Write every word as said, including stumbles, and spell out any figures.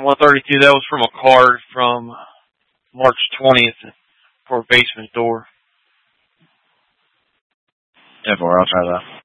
one thirty-two, that was from a card from March twentieth for a basement door. ten four, I'll try that.